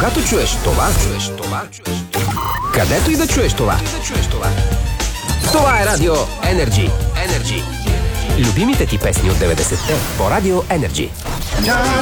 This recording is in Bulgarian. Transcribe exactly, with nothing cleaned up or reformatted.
Когато чуеш това, чуеш това, където и да чуеш това. Това е Радио Energy. Energy. Любимите ти песни от деветдесетте по Радио Energy.